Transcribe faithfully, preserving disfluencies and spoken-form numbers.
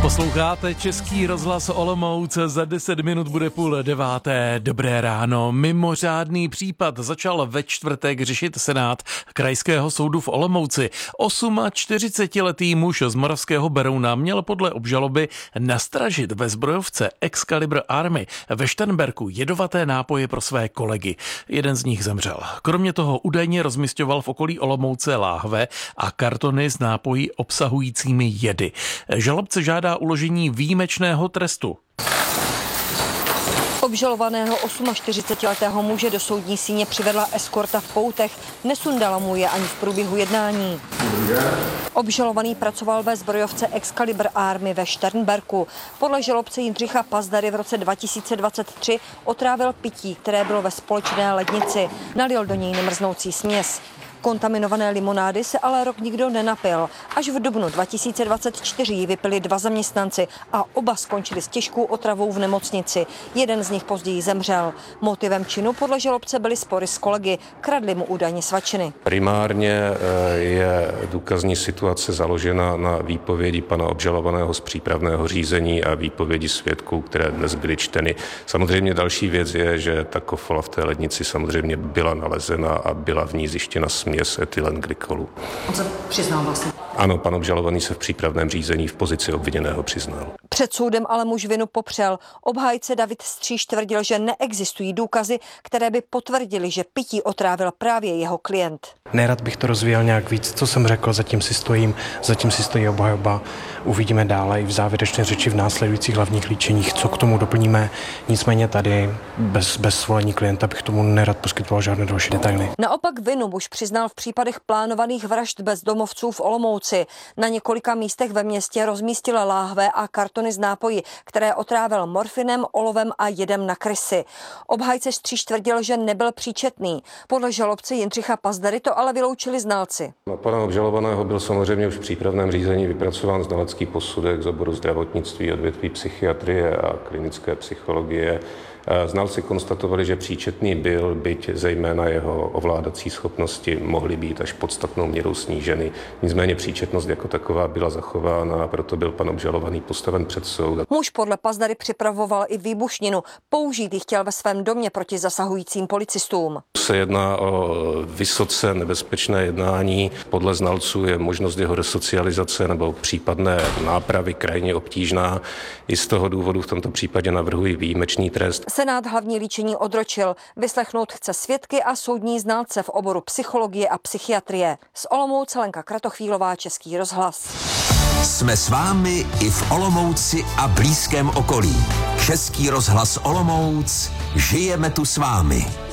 Posloucháte Český rozhlas Olomouc, za deset minut bude půl deváté. Dobré ráno. Mimořádný případ začal ve čtvrtek řešit Senát Krajského soudu v Olomouci. čtyřicetiosmiletý muž z Moravského Berouna měl podle obžaloby nastražit ve zbrojovce Excalibur Army ve Šternberku jedovaté nápoje pro své kolegy. Jeden z nich zemřel. Kromě toho údajně rozmisťoval v okolí Olomouce láhve a kartony s nápoji obsahujícími jedy. Žalobce žádá uložení výjimečného trestu. Obžalovaného čtyřicetiosmiletého muže do soudní síně přivedla eskorta v poutech, nesundala mu je ani v průběhu jednání. Obžalovaný pracoval ve zbrojovce Excalibur Army ve Šternberku. Podle žalobce Jindřicha Pazdary v roce dva tisíce dvacet tři otrávil pití, které bylo ve společné lednici. Nalil do něj nemrznoucí směs. Kontaminované limonády se ale rok nikdo nenapil. Až v dubnu dva tisíce dvacet čtyři ji vypili dva zaměstnanci a oba skončili s těžkou otravou v nemocnici. Jeden z nich později zemřel. Motivem činu podle žalobce byly spory s kolegy. Kradli mu údajně svačiny. Primárně je důkazní situace založena na výpovědi pana obžalovaného z přípravného řízení a výpovědi svědků, které dnes byly čteny. Samozřejmě další věc je, že ta kofola v té lednici samozřejmě byla nalezena a byla v ní zjištěna směs etylenglykolu. On se přiznal vlastně? Ano, pan obžalovaný se v přípravném řízení v pozici obviněného přiznal. Před soudem ale muž vinu popřel. Obhájce David Stříž tvrdil, že neexistují důkazy, které by potvrdily, že pití otrávil právě jeho klient. Nerad bych to rozvíjel nějak víc, co jsem řekl, zatím si stojím, zatím si stojí obhajoba. Uvidíme dále i v závěrečné řeči v následujících hlavních líčeních, co k tomu doplníme. Nicméně tady bez, bez svolení klienta bych tomu nerad poskytoval žádné další detaily. Naopak vinu muž přiznal v případech plánovaných vražd bezdomovců v Olomouci. Na několika místech ve městě rozmístil láhve a kartony z nápoji, které otrávil morfinem, olovem a jedem na krysy. Obhájce Stříž tvrdil, že nebyl příčetný. Podle žalobce Jindřicha Pazdary to ale vyloučili znalci. Na pana obžalovaného byl samozřejmě už v přípravném řízení vypracován znalecký posudek z oboru zdravotnictví, odvětví psychiatrie a klinické psychologie. Znalci konstatovali, že příčetný byl, byť zejména jeho ovládací schopnosti mohly být až podstatnou měrou sníženy. Nicméně příčetnost jako taková byla zachována a proto byl pan obžalovaný postaven před soud. Muž podle Pazdary připravoval i výbušninu. Použít ji chtěl ve svém domě proti zasahujícím policistům. Se jedná o vysoce nebezpečné jednání. Podle znalců je možnost jeho resocializace nebo případné nápravy krajně obtížná. I z toho důvodu v tomto případě navrhuji výjimečný trest. Senát hlavní líčení odročil. Vyslechnout chce svědky a soudní znalce v oboru psychologie a psychiatrie. Z Olomouce Lenka Kratochvílová, Český rozhlas. Jsme s vámi i v Olomouci a blízkém okolí. Český rozhlas Olomouc, žijeme tu s vámi.